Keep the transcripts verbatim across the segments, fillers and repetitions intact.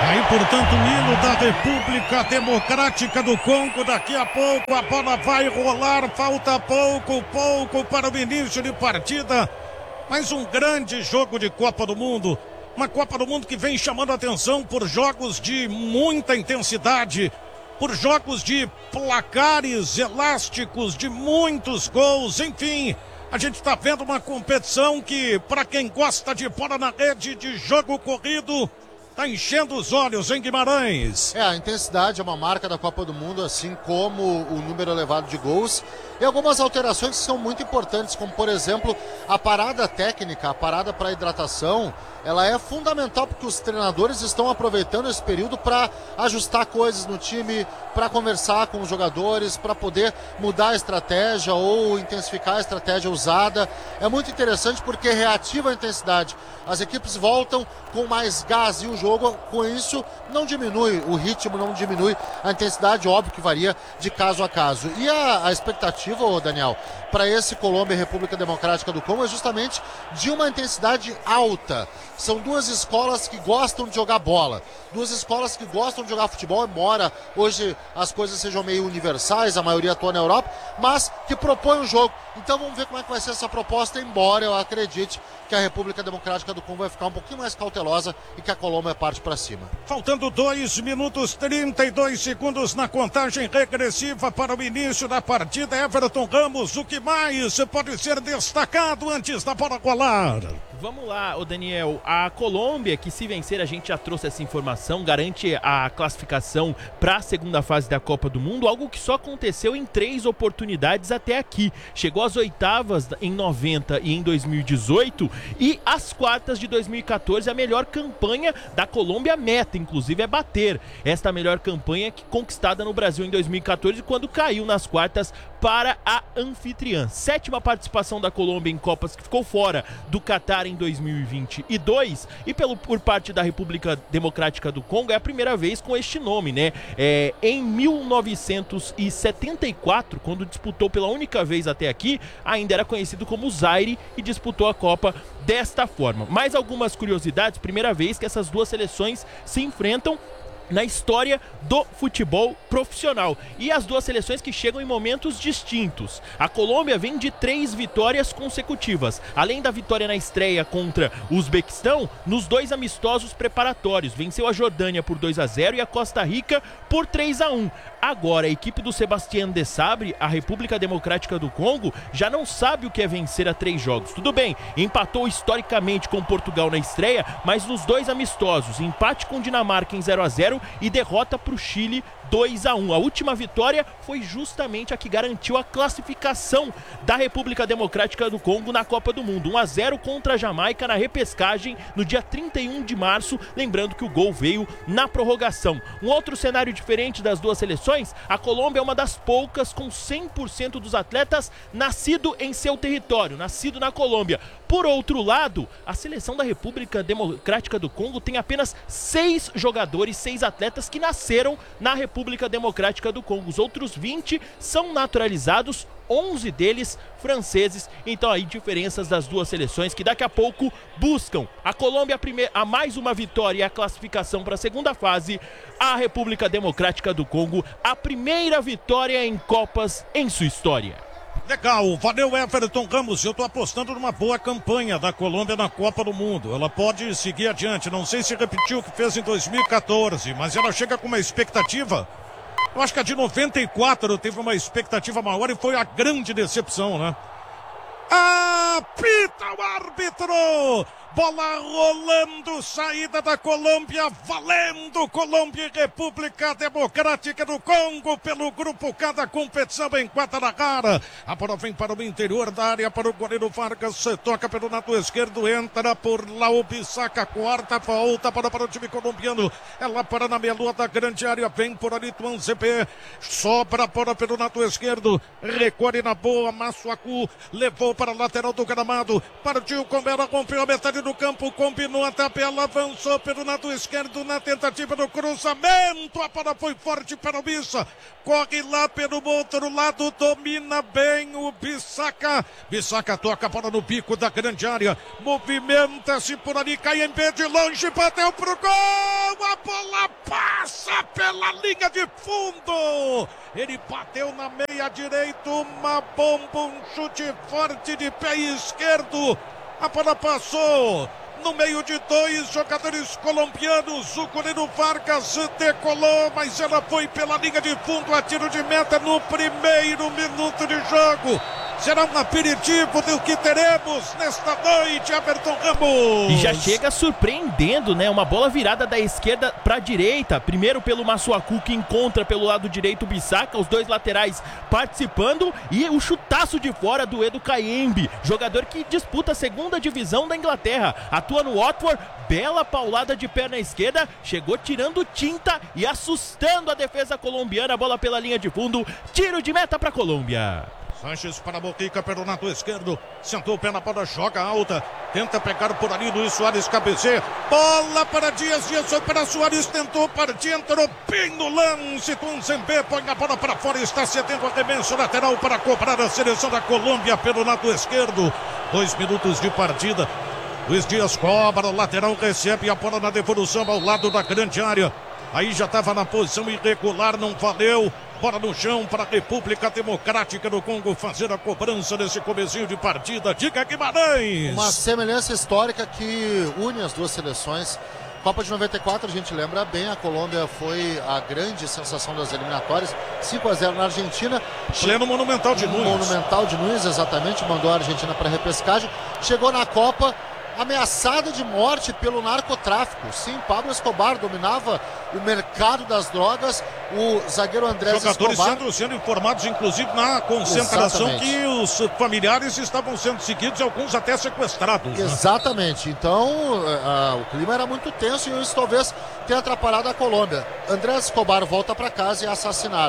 Aí, portanto, o hino da República Democrática do Congo. Daqui a pouco a bola vai rolar. Falta pouco, pouco para o início de partida. Mais um grande jogo de Copa do Mundo. Uma Copa do Mundo que vem chamando a atenção por jogos de muita intensidade, por jogos de placares elásticos, de muitos gols, enfim. A gente está vendo uma competição que, para quem gosta de bola na rede, de jogo corrido, tá enchendo os olhos em Guimarães. É, a intensidade é uma marca da Copa do Mundo, assim como o número elevado de gols. E algumas alterações que são muito importantes, como, por exemplo, a parada técnica, a parada para hidratação, ela é fundamental porque os treinadores estão aproveitando esse período para ajustar coisas no time, para conversar com os jogadores, para poder mudar a estratégia ou intensificar a estratégia usada. É muito interessante porque reativa a intensidade. As equipes voltam com mais gás e o jogo, com isso, não diminui, o ritmo não diminui, a intensidade, óbvio que varia de caso a caso. E a, a expectativa, ô Daniel, para esse Colômbia e República Democrática do Congo é justamente de uma intensidade alta. São duas escolas que gostam de jogar bola, duas escolas que gostam de jogar futebol, embora hoje as coisas sejam meio universais, a maioria atua na Europa, mas que propõem um jogo. Então vamos ver como é que vai ser essa proposta, embora eu acredite que a República Democrática do Congo vai ficar um pouquinho mais cautelosa e que a Colômbia parte para cima. Faltando dois minutos, trinta e dois segundos na contagem regressiva para o início da partida. Everton Ramos, o que mais pode ser destacado antes da bola rolar? Vamos lá, ô Daniel, a Colômbia, que se vencer, a gente já trouxe essa informação, garante a classificação para a segunda fase da Copa do Mundo, algo que só aconteceu em três oportunidades até aqui. Chegou às oitavas em noventa e em dois mil e dezoito e às quartas de dois mil e catorze. A melhor campanha da Colômbia, meta inclusive é bater esta melhor campanha que conquistada no Brasil em dois mil e catorze, quando caiu nas quartas para a anfitriã. Sétima participação da Colômbia em Copas, que ficou fora do Catar em dois mil e vinte e dois, e pelo, por parte da República Democrática do Congo é a primeira vez com este nome, né? É, em mil novecentos e setenta e quatro, quando disputou pela única vez até aqui, ainda era conhecido como Zaire e disputou a Copa desta forma. Mais algumas curiosidades: primeira vez que essas duas seleções se enfrentam na história do futebol profissional, e as duas seleções que chegam em momentos distintos. A Colômbia vem de três vitórias consecutivas, além da vitória na estreia contra o Uzbequistão, nos dois amistosos preparatórios. Venceu a Jordânia por dois a zero e a Costa Rica por três a um. Agora a equipe do Sébastien Desabre, a República Democrática do Congo, já não sabe o que é vencer a três jogos. Tudo bem, empatou historicamente com Portugal na estreia, mas nos dois amistosos, empate com Dinamarca em zero a zero e derrota para o Chile dois a um. A última vitória foi justamente a que garantiu a classificação da República Democrática do Congo na Copa do Mundo. um a zero contra a Jamaica na repescagem no dia trinta e um de março, lembrando que o gol veio na prorrogação. Um outro cenário diferente das duas seleções: a Colômbia é uma das poucas com cem por cento dos atletas nascido em seu território, nascido na Colômbia. Por outro lado, a seleção da República Democrática do Congo tem apenas seis jogadores, seis atletas que nasceram na República Democrática do Congo. Os outros vinte são naturalizados, onze deles franceses. Então aí diferenças das duas seleções que daqui a pouco buscam. A Colômbia a, primeir, a mais uma vitória e a classificação para a segunda fase. A República Democrática do Congo, a primeira vitória em Copas em sua história. Legal, valeu Everton Ramos. Eu tô apostando numa boa campanha da Colômbia na Copa do Mundo. Ela pode seguir adiante, não sei se repetiu o que fez em dois mil e catorze, mas ela chega com uma expectativa. Eu acho que a de noventa e quatro teve uma expectativa maior e foi a grande decepção, né? Apita o árbitro! Bola rolando, saída da Colômbia, valendo Colômbia e República Democrática do Congo pelo grupo K da competição em Guadalajara. A bola vem para o interior da área, para o goleiro Vargas, se toca pelo lado esquerdo, entra por lá o Bissaka, quarta, volta para, para o time colombiano. Ela para na meia lua da grande área, vem por ali Tuanzebe, sobra a bola pelo lado esquerdo, recolhe na boa, Massuaku, levou para a lateral do gramado, partiu com ela, rompeu a metade do do campo, combinou a tabela, avançou pelo lado esquerdo na tentativa do cruzamento. A bola foi forte para o Bissa. Corre lá pelo outro lado, domina bem o Bissaca. Bissaca toca a bola no bico da grande área. Movimenta-se por ali, cai em pé de longe, bateu pro gol. A bola passa pela linha de fundo. Ele bateu na meia direita, uma bomba, um chute forte de pé esquerdo. A bola passou no meio de dois jogadores colombianos. O goleiro Vargas decolou, mas ela foi pela linha de fundo a tiro de meta no primeiro minuto de jogo. Será um aperitivo do que teremos nesta noite, Everton Ramos. E já chega surpreendendo, né? Uma bola virada da esquerda para a direita. Primeiro pelo Massuaku, que encontra pelo lado direito o Bissaca, os dois laterais participando. E o chutaço de fora do Edu Kayembe, jogador que disputa a segunda divisão da Inglaterra. Atua no Watford. Bela paulada de perna esquerda, chegou tirando tinta e assustando a defesa colombiana. A bola pela linha de fundo, tiro de meta para a Colômbia. Sanches para Boquica pelo lado esquerdo, sentou o pé na bola, joga alta, tenta pegar por ali, Luiz Soares cabeceia, bola para Dias, Dias foi para Soares, tentou partir, entrou bem no lance, Tunzembe põe a bola para fora, está cedendo arremesso lateral para cobrar a seleção da Colômbia pelo lado esquerdo. Dois minutos de partida, Luiz Dias cobra, o lateral recebe a bola na devolução ao lado da grande área, aí já estava na posição irregular, não valeu. Bola no chão para a República Democrática do Congo fazer a cobrança nesse comecinho de partida. Diga, Guimarães! Uma semelhança histórica que une as duas seleções. Copa de noventa e quatro, a gente lembra bem, a Colômbia foi a grande sensação das eliminatórias. cinco a zero na Argentina. Pleno Monumental de Nunes. Monumental de Nunes, exatamente, mandou a Argentina para a repescagem. Chegou na Copa ameaçada de morte pelo narcotráfico. Sim, Pablo Escobar dominava o mercado das drogas. O zagueiro Andrés Jogadores Escobar... sendo, sendo informados, inclusive, na concentração, Exatamente. que os familiares estavam sendo seguidos e alguns até sequestrados. Exatamente. Né? Então, uh, o clima era muito tenso e isso talvez tenha atrapalhado a Colômbia. Andrés Escobar volta para casa e é assassinado.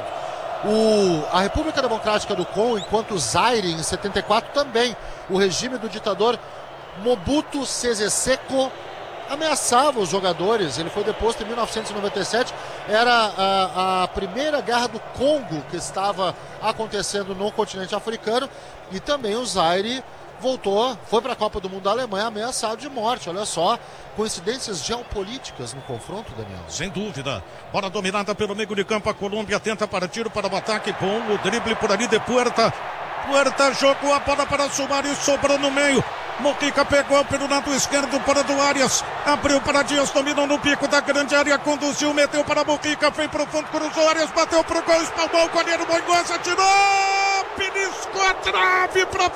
O, a República Democrática do Congo, enquanto Zaire, em setenta e quatro, também, o regime do ditador Mobutu Sese Seko ameaçava os jogadores. Ele foi deposto em mil novecentos e noventa e sete. Era a, a primeira guerra do Congo que estava acontecendo no continente africano. E também o Zaire voltou, foi para a Copa do Mundo da Alemanha ameaçado de morte. Olha só, coincidências geopolíticas no confronto, Daniel. Sem dúvida. Bola dominada pelo meio de campo. A Colômbia tenta partir para o ataque. Bom, o drible por ali de Puerta. Puerta jogou a bola para Soares, sobrou no meio. Mojica pegou pelo lado esquerdo para do Arias. Abriu para Dias, dominou no pico da grande área, conduziu, meteu para Mojica, foi pro fundo, cruzou Arias, bateu pro gol, espalmou o goleiro Mongosa, atirou, beliscou a trave para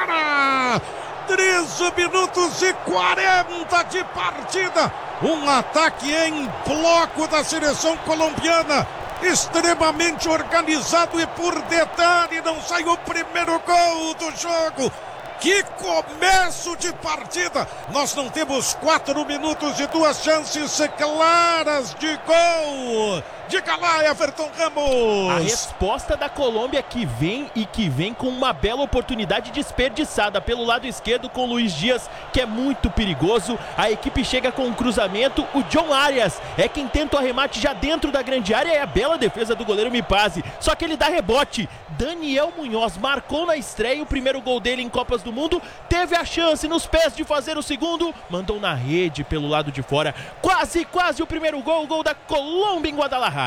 fora. treze minutos e quarenta de partida. Um ataque em bloco da seleção colombiana. Extremamente organizado e por detalhe não saiu o primeiro gol do jogo. Que começo de partida! Nós não temos quatro minutos e duas chances claras de gol. Diga lá, Everton Ramos. A resposta da Colômbia que vem e que vem com uma bela oportunidade desperdiçada pelo lado esquerdo com o Luiz Dias, que é muito perigoso. A equipe chega com um cruzamento. O John Arias é quem tenta o arremate já dentro da grande área. É a bela defesa do goleiro Mipazzi. Só que ele dá rebote. Daniel Munhoz marcou na estreia o primeiro gol dele em Copas do Mundo. Teve a chance nos pés de fazer o segundo. Mandou na rede pelo lado de fora. Quase, quase o primeiro gol. O gol da Colômbia em Guadalajara.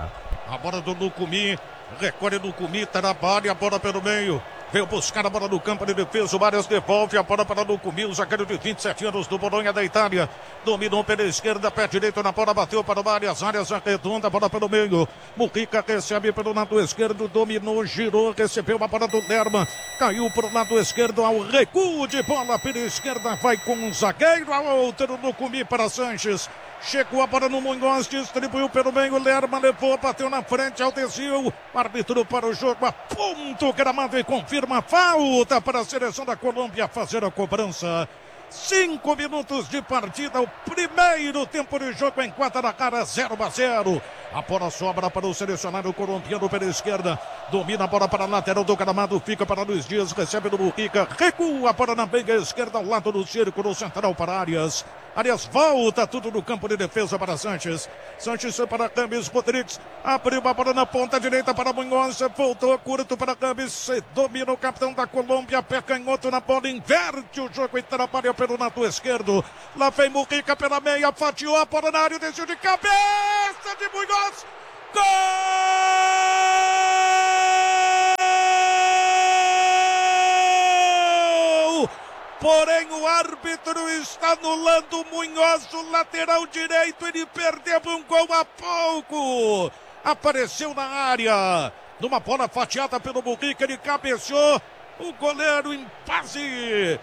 A bola do Lucumi, recolhe Lucumi, trabalha a bola pelo meio, veio buscar a bola no campo de defesa, o Arias devolve a bola para Lucumi, o zagueiro de vinte e sete anos do Bolonha da Itália, dominou pela esquerda, pé direito na bola, bateu para o Arias, Arias arredonda a bola pelo meio, Mujica recebe pelo lado esquerdo, dominou, girou, recebeu a bola do Lerma, caiu para o lado esquerdo, ao recuo de bola pela esquerda, vai com um zagueiro, a outro Lucumi para Sanches. Chegou a bola no Munhoz, distribuiu pelo meio, Lerma levou, bateu na frente, ao desvio, árbitro para o jogo, aponta o gramado e confirma a falta para a seleção da Colômbia fazer a cobrança. Cinco minutos de partida, o primeiro tempo de jogo em Guadalajara, zero a zero. A bola sobra para o selecionado colombiano pela esquerda. Domina a bola para a lateral do gramado, fica para Luiz Dias, recebe do Mujica, recua a bola na meia esquerda, ao lado do círculo central para Arias. Arias volta tudo no campo de defesa para Sanches. Sanches para Camis Rodrigues, abriu a bola na ponta direita para Munhoz, voltou curto para Camis, domina o capitão da Colômbia, pé canhoto na bola, inverte o jogo e trabalha pelo lado esquerdo. Lá vem Mujica pela meia, fatiou a bola na área, desceu de cabeça de Munhoz. Gol! Porém o árbitro está anulando o Munhoz, o lateral direito, ele perdeu um gol há pouco. Apareceu na área, numa bola fatiada pelo Mujica, ele cabeceou, o goleiro em passe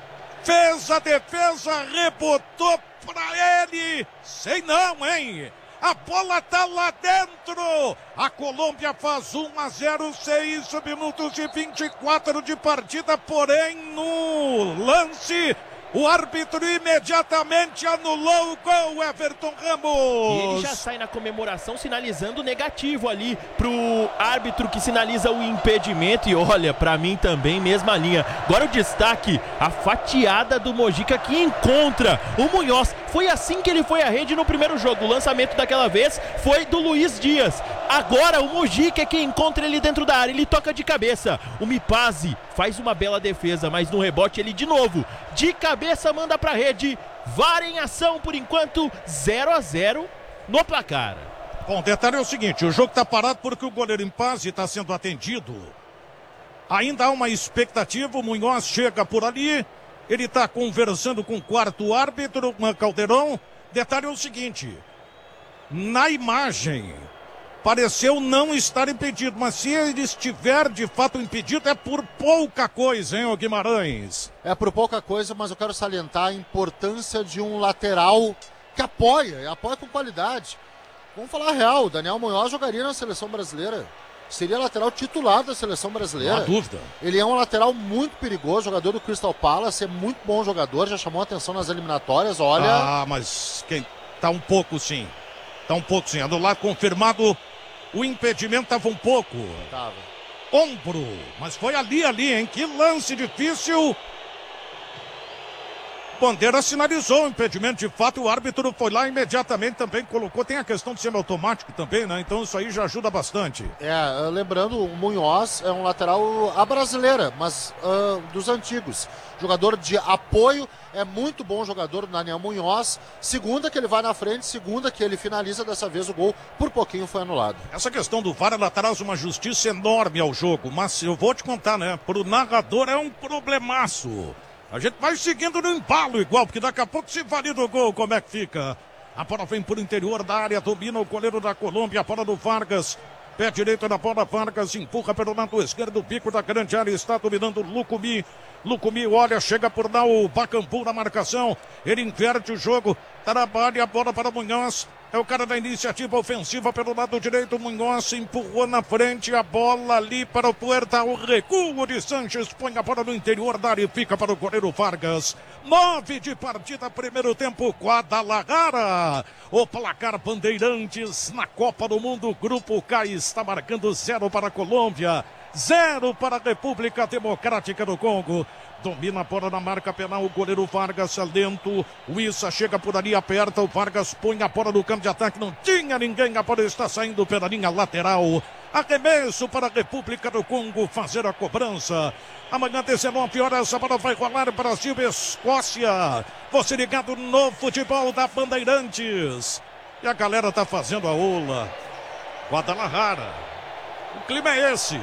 fez a defesa, rebotou pra ele, sei não, hein? A bola tá lá dentro. A Colômbia faz um a zero, seis minutos e vinte e quatro de partida, porém no lance o árbitro imediatamente anulou o gol, Everton Ramos. E ele já sai na comemoração sinalizando negativo ali pro árbitro que sinaliza o impedimento. E olha, pra mim também, mesma linha. Agora o destaque, a fatiada do Mujica que encontra o Munhoz. Foi assim que ele foi à rede no primeiro jogo. O lançamento daquela vez foi do Luiz Dias. Agora o Mujica é quem encontra ele dentro da área. Ele toca de cabeça. O Mipazzi faz uma bela defesa, mas no rebote ele de novo, de cabeça, manda pra rede. V A R em ação por enquanto, zero a zero no placar. Bom, o detalhe é o seguinte, o jogo tá parado porque o goleiro Mipazzi está sendo atendido. Ainda há uma expectativa, o Munhoz chega por ali, ele está conversando com o quarto árbitro, Caldeirão. Detalhe é o seguinte, na imagem pareceu não estar impedido, mas se ele estiver de fato impedido é por pouca coisa, hein, ô Guimarães? É por pouca coisa, mas eu quero salientar a importância de um lateral que apoia, e apoia com qualidade. Vamos falar a real, o Daniel Munhoz jogaria na seleção brasileira. Seria lateral titular da seleção brasileira. Não há dúvida. Ele é um lateral muito perigoso, jogador do Crystal Palace, é muito bom jogador, já chamou a atenção nas eliminatórias, olha... Ah, mas quem tá um pouco sim, tá um pouco sim, anulado, confirmado. O impedimento estava um pouco. Tava. Ombro. Mas foi ali, ali, hein? Que lance difícil. Bandeira sinalizou o impedimento. De fato, o árbitro foi lá imediatamente também colocou. Tem a questão de ser automático também, né? Então isso aí já ajuda bastante. É, lembrando, o Munhoz é um lateral à brasileira, mas uh, dos antigos. Jogador de apoio, é muito bom jogador do Daniel Munhoz. Segunda que ele vai na frente, segunda que ele finaliza, dessa vez o gol por pouquinho foi anulado. Essa questão do V A R, ela traz uma justiça enorme ao jogo, mas eu vou te contar, né? Pro narrador é um problemaço. A gente vai seguindo no embalo igual, porque daqui a pouco se valida o gol, como é que fica? A bola vem por interior da área, domina o goleiro da Colômbia, a bola do Vargas. Pé direito na bola, Vargas empurra pelo lado esquerdo, o pico da grande área, está dominando o Lucumi. Lucumi olha, chega por lá o Bacambu na marcação, ele inverte o jogo, trabalha a bola para Munhoz, é o cara da iniciativa ofensiva pelo lado direito, Munhoz empurrou na frente, a bola ali para o Puerta, o recuo de Sanches, põe a bola no interior da área e fica para o goleiro Vargas. Nove de partida, primeiro tempo, Guadalajara. O placar Bandeirantes na Copa do Mundo, Grupo K está marcando zero para a Colômbia, zero para a República Democrática do Congo. Domina a bola na marca penal, o goleiro Vargas lento, o Issa chega por ali, aperta, o Vargas põe a bola no campo de ataque, não tinha ninguém, a bola está saindo pela linha lateral. Arremesso para a República do Congo fazer a cobrança. Amanhã, dezenove horas, a bola vai rolar Brasil e Escócia. Você ligado no futebol da Bandeirantes. E a galera tá fazendo a ola. Guadalajara. O clima é esse.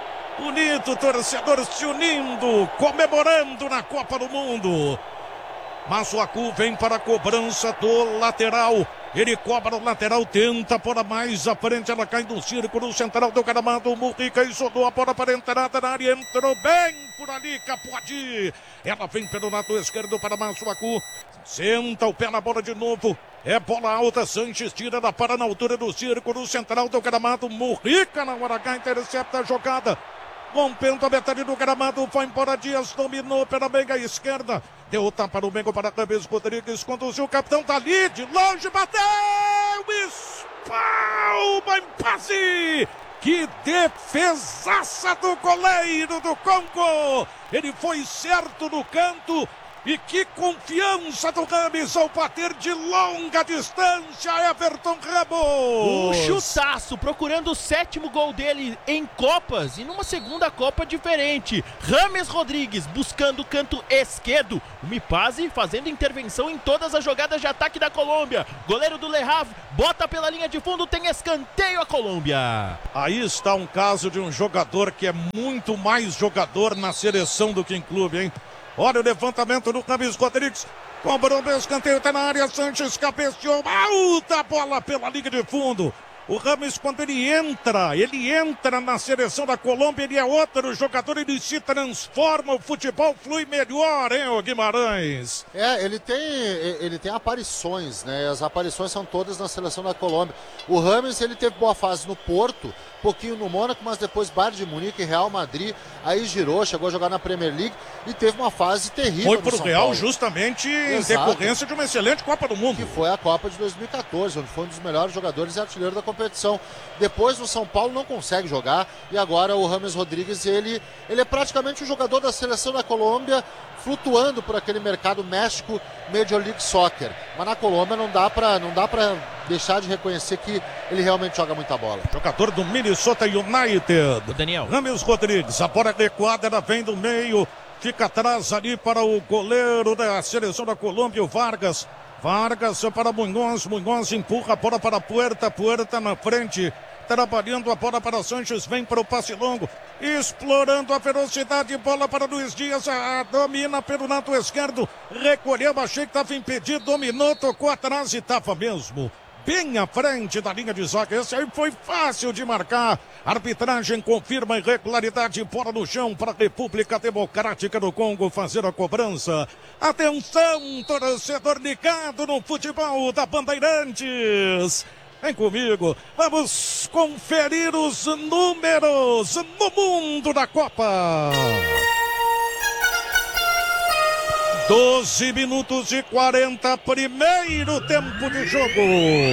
Bonito, torcedor se unindo, comemorando na Copa do Mundo. Massuaku vem para a cobrança do lateral. Ele cobra o lateral, tenta por mais à frente, ela cai no círculo central do gramado. Mujica isolou a bola para a entrada na área, entrou bem por ali, Capuadi. Ela vem pelo lado esquerdo para Massuaku, senta o pé na bola de novo. É bola alta, Sanches tira, ela para na altura do círculo central do gramado. Mujica na hora H, intercepta a jogada. Rompendo a metade do gramado, foi embora Dias, dominou pela meia esquerda. Deu o tapa no meio para Rames Rodrigues, conduziu o capitão, tá ali, de longe, bateu, espalma em passe. Que defesaça do goleiro do Congo! Ele foi certo no canto. E que confiança do Rames ao bater de longa distância, Everton Ramos! Um chutaço, procurando o sétimo gol dele em Copas e numa segunda Copa diferente. Rames Rodrigues buscando o canto esquerdo. O Mipazzi fazendo intervenção em todas as jogadas de ataque da Colômbia. Goleiro do Le Havre bota pela linha de fundo, tem escanteio a Colômbia. Aí está um caso de um jogador que é muito mais jogador na seleção do que em clube, hein? Olha o levantamento do Rames Rodrigues. Cobrou o escanteio, tá na área. Sanches cabeceou. Alta bola pela linha de fundo. O Rames, quando ele entra, ele entra na seleção da Colômbia, ele é outro jogador, ele se transforma, o futebol flui melhor, hein, ô Guimarães? É, ele tem, ele tem aparições, né? As aparições são todas na seleção da Colômbia. O Rames, ele teve boa fase no Porto, pouquinho no Mônaco, mas depois Bayern de Munique, Real Madrid, aí girou, chegou a jogar na Premier League e teve uma fase terrível. Foi pro São Real Paulo. Justamente Exato. em decorrência de uma excelente Copa do Mundo. Que foi a Copa de dois mil e catorze, onde foi um dos melhores jogadores e artilheiro da competição. Depois o São Paulo não consegue jogar e agora o Rames Rodrigues, ele, ele é praticamente o jogador da seleção da Colômbia, flutuando por aquele mercado México Major League Soccer. Mas na Colômbia não dá pra, não dá pra deixar de reconhecer que ele realmente joga muita bola. Jogador do Minnesota United. O Daniel. Rames Rodrigues, a bola recuada, ela vem do meio, fica atrás ali para o goleiro da seleção da Colômbia, o Vargas. Vargas para Munhoz, Munhoz empurra a bola para a Puerta, Puerta na frente, trabalhando a bola para Sanches, vem para o passe longo, explorando a velocidade, bola para Luiz Dias, a, a, domina pelo lado esquerdo, recolheu, achei que estava impedido, dominou, tocou atrás e estava mesmo bem à frente da linha de zaga. Esse aí foi fácil de marcar. Arbitragem confirma a irregularidade. Bola no chão para a República Democrática do Congo fazer a cobrança. Atenção, torcedor ligado no futebol da Bandeirantes. Vem comigo, vamos conferir os números no mundo da Copa. doze minutos e quarenta, primeiro tempo de jogo.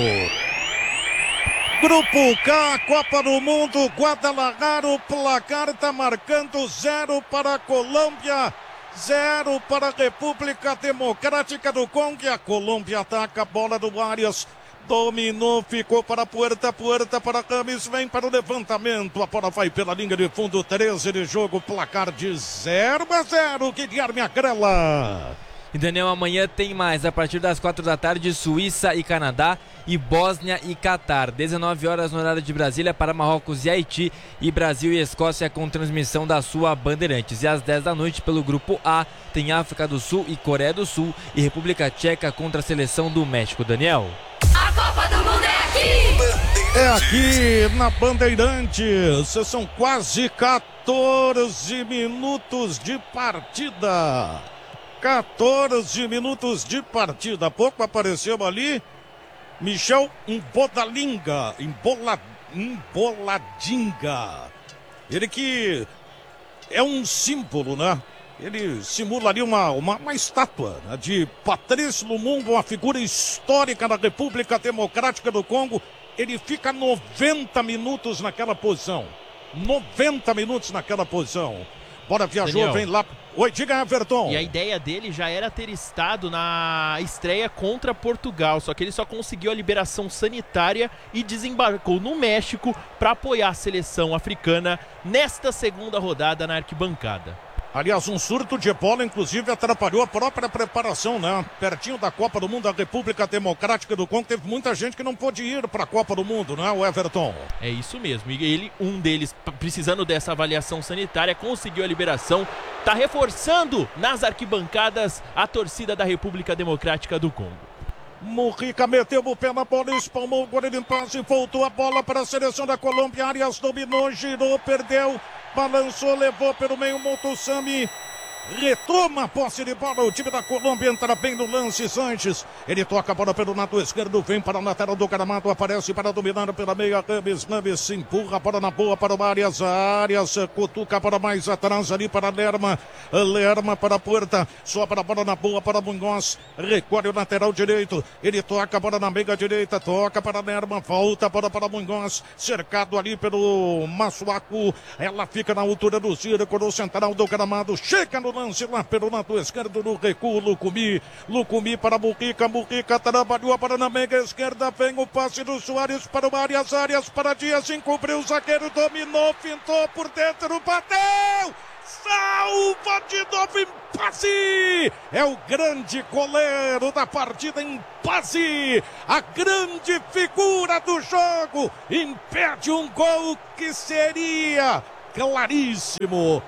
Grupo K, Copa do Mundo, Guadalajara, o placar está marcando zero para a Colômbia, zero para a República Democrática do Congo. E a Colômbia ataca a bola do Arias. Dominou, ficou para a Puerta, Puerta para Rames, vem para o levantamento, a bola vai pela linha de fundo, treze de jogo, placar de zero a zero, Guilherme Agrela. E Daniel, amanhã tem mais, a partir das quatro da tarde, Suíça e Canadá e Bósnia e Catar, dezenove horas no horário de Brasília para Marrocos e Haiti e Brasil e Escócia com transmissão da sua Bandeirantes. E às dez da noite pelo Grupo A tem África do Sul e Coreia do Sul e República Tcheca contra a seleção do México. Daniel. A Copa do Mundo é aqui! É aqui na Bandeirantes, são quase quatorze minutos de partida. quatorze minutos de partida. Há pouco apareceu ali Michel Embodalinga, Embola, Emboladinga. Ele que é um símbolo, né? Ele simula ali uma, uma, uma estátua, né, de Patrice Lumumba, uma figura histórica da República Democrática do Congo. Ele fica noventa minutos naquela posição. noventa minutos naquela posição. Bora, viajou, Daniel. vem lá. Oi, diga, Everton. E a ideia dele já era ter estado na estreia contra Portugal, só que ele só conseguiu a liberação sanitária e desembarcou no México para apoiar a seleção africana nesta segunda rodada na arquibancada. Aliás, um surto de bola, inclusive, atrapalhou a própria preparação, né? Pertinho da Copa do Mundo, da República Democrática do Congo, teve muita gente que não pôde ir para a Copa do Mundo, né, o Everton? É isso mesmo, e ele, um deles, precisando dessa avaliação sanitária, conseguiu a liberação, tá reforçando nas arquibancadas a torcida da República Democrática do Congo. Murica meteu o pé na bola, espalmou o goleiro em passe, voltou a bola para a seleção da Colômbia, Arias dominou, girou, perdeu, balançou, levou pelo meio, Montosami, retoma a posse de bola. O time da Colômbia entra bem no lance. Sanches, ele toca a bola pelo lado esquerdo, vem para a lateral do gramado, aparece para dominar pela meia. Rames, Rames empurra a bola na boa para o Arias. Arias cutuca para mais atrás ali para Lerma. Lerma para a Puerta, sobra a bola na boa para Munhoz. Recolhe o lateral direito, ele toca a bola na meia direita, toca para Lerma, volta a bola para Munhoz, cercado ali pelo Massuaku. Ela fica na altura do círculo central do gramado, chega no lance lá pelo lado esquerdo no recuo. Lucumi, Lucumi para Mujica, Mujica trabalhou a bola na meia esquerda, vem o passe do Soares para o Arias, Arias para Dias, encobriu o zagueiro, dominou, fintou por dentro, bateu! Salva de novo, Impazzi! É o grande goleiro da partida, Impazzi! A grande figura do jogo! Impede um gol que seria claríssimo!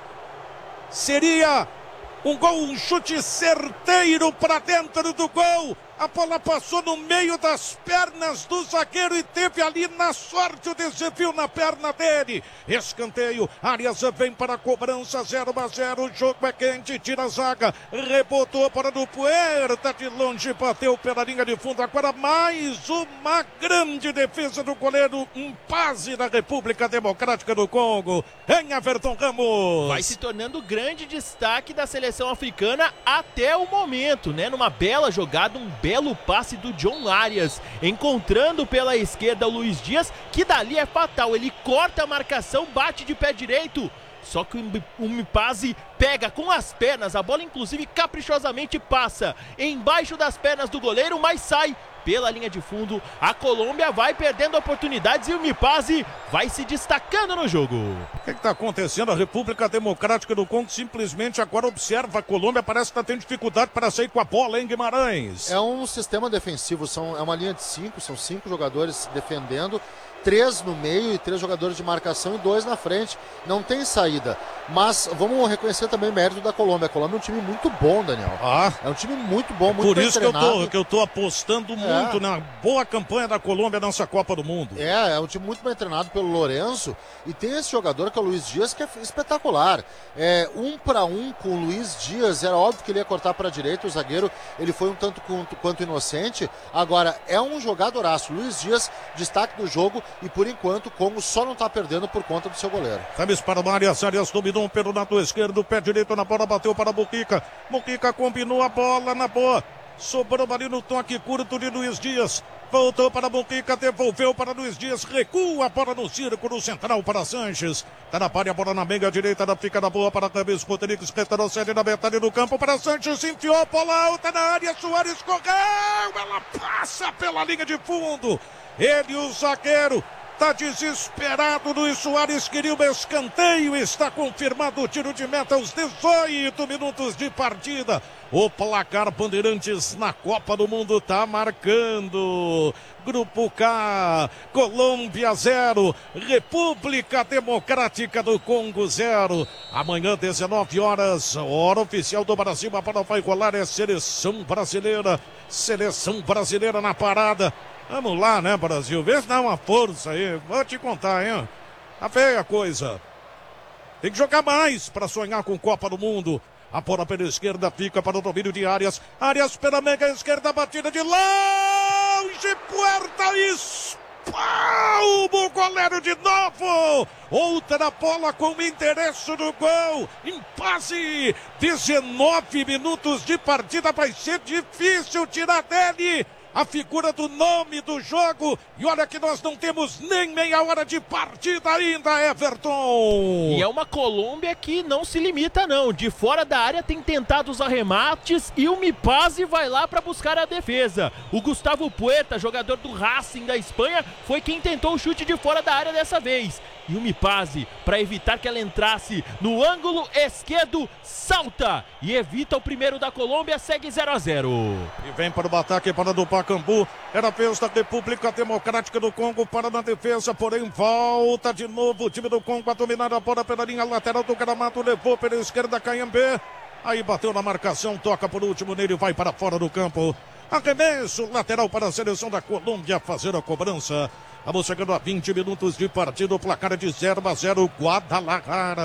Seria um gol, um chute certeiro para dentro do gol. A bola passou no meio das pernas do zagueiro e teve ali na sorte o desvio na perna dele. Escanteio, Arias vem para a cobrança, zero a zero, o jogo é quente, tira a zaga, rebotou para do Puerta, de longe bateu pela linha de fundo. Agora mais uma grande defesa do goleiro Impazzi da República Democrática do Congo, em Everton Ramos. Vai se tornando grande destaque da seleção africana até o momento, né? Numa bela jogada, um belo belo passe do John Arias, encontrando pela esquerda o Luiz Dias, que dali é fatal, ele corta a marcação, bate de pé direito, só que o Impazzi pega com as pernas, a bola inclusive caprichosamente passa embaixo das pernas do goleiro, mas sai pela linha de fundo. A Colômbia vai perdendo oportunidades e o Impazzi vai se destacando no jogo. O que está acontecendo? A República Democrática do Congo simplesmente agora observa a Colômbia, parece que está tendo dificuldade para sair com a bola, hein, Guimarães? É um sistema defensivo, são, é uma linha de cinco, são cinco jogadores defendendo, três no meio e três jogadores de marcação e dois na frente. Não tem saída. Mas vamos reconhecer também o mérito da Colômbia. A Colômbia é um time muito bom, Daniel. Ah, é um time muito bom, muito por bem isso que eu, treinado. tô, que eu tô apostando muito é. na boa campanha da Colômbia nessa Copa do Mundo. É, é um time muito bem treinado pelo Lourenço. E tem esse jogador que é o Luiz Dias, que é espetacular. É, um para um com o Luiz Dias, era óbvio que ele ia cortar para a direita, o zagueiro, ele foi um tanto quanto, quanto inocente. Agora, é um jogadoraço. Luiz Dias, destaque do jogo, e por enquanto o Congo só não está perdendo por conta do seu goleiro. Camis para o Arias, Arias dominou pelo lado esquerdo, pé direito na bola, bateu para Mujica. Mujica combinou a bola na boa. Sobrou ali no toque curto de Luiz Dias. Voltou para Mujica, devolveu para Luiz Dias, recua a bola no círculo central para Sanches. Tá na área, a bola na meia direita, da fica na boa para Camis Rodrigues, retrocede na metade do campo para Sanches, enfiou, bola alta na área, Soares correu, ela passa pela linha de fundo. Ele, o zagueiro, está desesperado. Luiz Soares queria um escanteio. Está confirmado o tiro de meta aos dezoito minutos de partida. O placar Bandeirantes na Copa do Mundo está marcando. Grupo K, Colômbia zero, República Democrática do Congo zero. Amanhã, dezenove horas, hora oficial do Brasil. A bola vai rolar, é seleção brasileira. Seleção brasileira na parada. Vamos lá, né, Brasil? Vê se dá uma força aí. Vou te contar, hein? Tá feia a coisa. Tem que jogar mais para sonhar com Copa do Mundo. A bola pela esquerda fica para o domínio de Arias. Arias pela meia esquerda, batida de longe. Puerta, espalma o goleiro de novo. Outra bola com o endereço do gol. Impazzi. dezenove minutos de partida. Vai ser difícil tirar dele a figura do nome do jogo. E olha que nós não temos nem meia hora de partida ainda, Everton. E é uma Colômbia que não se limita não. De fora da área tem tentado os arremates e o Impazzi vai lá para buscar a defesa. O Gustavo Puerta, jogador do Racing da Espanha, foi quem tentou o chute de fora da área dessa vez. E o Impazzi, para evitar que ela entrasse no ângulo esquerdo, salta e evita o primeiro da Colômbia, segue zero a zero. E vem para o ataque para do Pacaembu. Era a vez da República Democrática do Congo para na defesa, porém volta de novo o time do Congo a dominar a bola pela linha lateral do gramado, levou pela esquerda Caiambé. Aí bateu na marcação, toca por último nele, vai para fora do campo. Arremesso lateral para a seleção da Colômbia fazer a cobrança. Vamos chegando a vinte minutos de partida, o placar é de zero a zero, Guadalajara.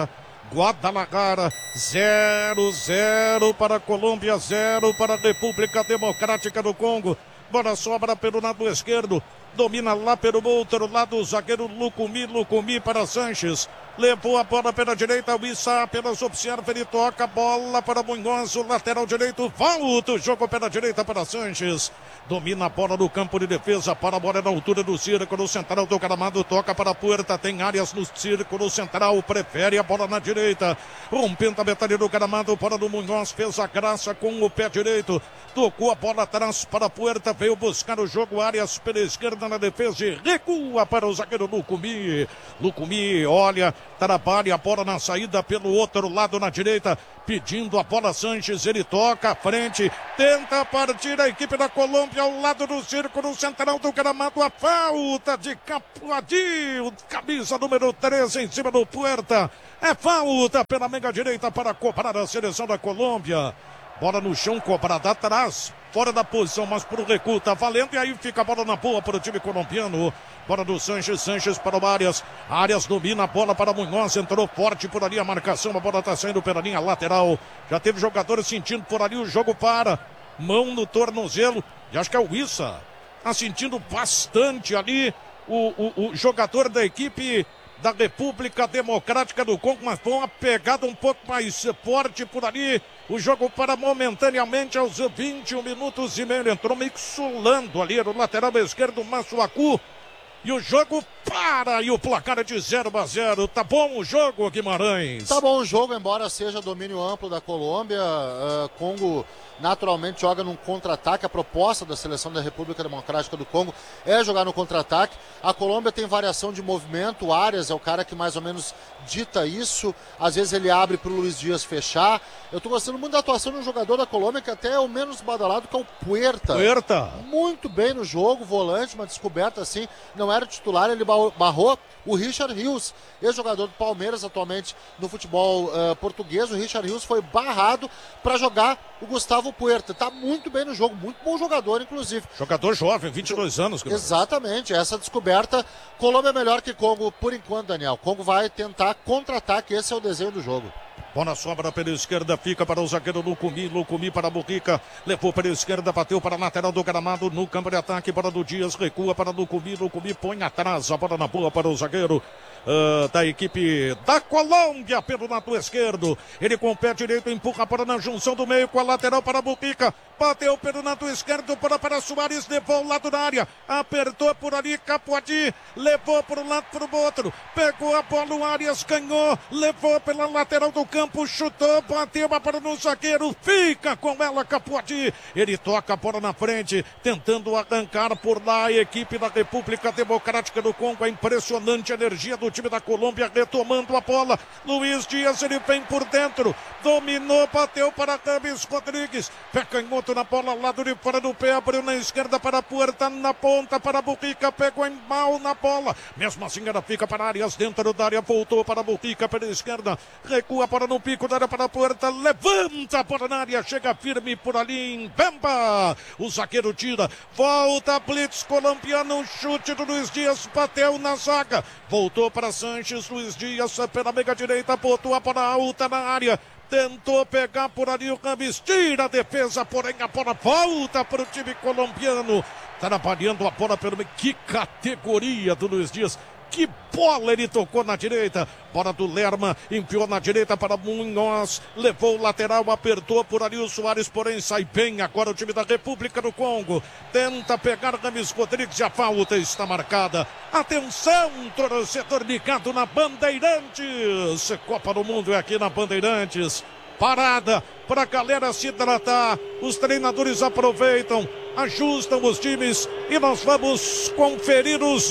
Guadalajara, zero a zero para a Colômbia, zero para a República Democrática do Congo. Bola sobra pelo lado esquerdo. Domina lá pelo outro lado o zagueiro Lucumi, Lucumi para Sanches. Levou a bola pela direita, o Issa pelas observa, ele toca a bola para Munhoz, o lateral direito, volta o jogo pela direita para Sanches. Domina a bola no campo de defesa, para a bola na altura do círculo central do gramado, toca para a Puerta, tem áreas no círculo central, prefere a bola na direita. Rompendo a metade do gramado, bola do Munhoz, fez a graça com o pé direito. Tocou a bola atrás para a Puerta, veio buscar o jogo, áreas pela esquerda na defesa e recua para o zagueiro Lucumi. Lucumi olha, trabalha a bola na saída pelo outro lado na direita, pedindo a bola Sanches, ele toca à frente, tenta partir a equipe da Colômbia ao lado do círculo central do gramado, a falta de Capuadinho, camisa número treze em cima do Puerta, é falta pela meia direita para cobrar a seleção da Colômbia. Bola no chão, cobrada atrás, fora da posição, mas pro recuo tá valendo, e aí fica a bola na boa para o time colombiano. Bola do Sanches, Sanches para o Arias, Arias domina a bola para Munhoz, entrou forte por ali a marcação, a bola tá saindo pela linha lateral, já teve jogadores sentindo por ali, o jogo para, mão no tornozelo, e acho que é o Issa, tá sentindo bastante ali, o, o, o jogador da equipe da República Democrática do Congo, mas foi uma pegada um pouco mais forte por ali. O jogo para momentaneamente aos vinte e um minutos e meio. Ele entrou meio que sulando ali no lateral esquerdo, Massuaku. E o jogo para, e o placar é de zero a zero. Tá bom o jogo, Guimarães? Tá bom o jogo, embora seja domínio amplo da Colômbia. Uh, Congo naturalmente joga num contra-ataque. A proposta da seleção da República Democrática do Congo é jogar no contra-ataque. A Colômbia tem variação de movimento. O Arias é o cara que mais ou menos dita isso. Às vezes ele abre pro Luiz Dias fechar. Eu tô gostando muito da atuação de um jogador da Colômbia que até é o menos badalado, que é o Puerta. Puerta. Muito bem no jogo, volante, uma descoberta assim. Não era titular, ele barrou o Richard Rios, ex-jogador do Palmeiras atualmente no futebol uh, português. O Richard Rios foi barrado para jogar o Gustavo Puerta. Tá muito bem no jogo, muito bom jogador, inclusive. Jogador jovem, vinte e dois anos. Exatamente, essa descoberta. Colômbia é melhor que Congo por enquanto, Daniel. Congo vai tentar contra-ataque, esse é o desenho do jogo. Bola sobra pela esquerda, fica para o zagueiro Lucumi, Lucumi para a Burrica, levou pela esquerda, bateu para a lateral do gramado, no campo de ataque, bola do Dias, recua para Lucumi, Lucumi põe atrás, a bola na boa para o zagueiro uh, da equipe da Colômbia, pelo lado esquerdo, ele com o pé direito, empurra a bola na junção do meio com a lateral para a Burrica, bateu pelo lado esquerdo, bola para Soares, levou o lado da área, apertou por ali, Capuadi, levou para um lado para o outro, pegou a bola, o Arias ganhou, levou pela lateral do campo, chutou, bateu a bola no zagueiro, fica com ela Capuadi, ele toca a bola na frente, tentando arrancar por lá a equipe da República Democrática do Congo, a impressionante energia do time da Colômbia, retomando a bola, Luiz Dias, ele vem por dentro, dominou, bateu para Rames Rodrigues, pé canhoto na bola, lado de fora do pé, abriu na esquerda para a Puerta, na ponta para a Burrica, pegou em mal na bola, mesmo assim ela fica para Arias, dentro da área, voltou para a Burrica pela esquerda, recua para no pico da área para a Puerta, levanta a bola na área, chega firme por ali em Bemba, o zagueiro tira, volta blitz colombiano, chute do Luiz Dias, bateu na zaga, voltou para Sanches, Luiz Dias pela meia direita, botou a bola alta na área, tentou pegar por ali o Rames, tira a defesa, porém a bola volta para o time colombiano, trabalhando a bola pelo meio, que categoria do Luiz Dias. Que bola ele tocou na direita, bola do Lerma, enfiou na direita para Munhoz, levou o lateral, apertou por ali o Soares, porém sai bem agora o time da República do Congo, tenta pegar Rames Rodrigues e a falta está marcada. Atenção, torcedor ligado na Bandeirantes, Copa do Mundo é aqui na Bandeirantes. Parada para a galera se hidratar, os treinadores aproveitam, ajustam os times e nós vamos conferir os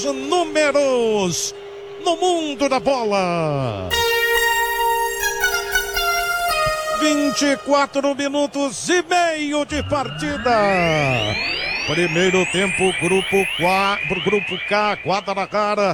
números no mundo da bola. vinte e quatro minutos e meio de partida. Primeiro tempo, grupo K, grupo K, Guadalajara.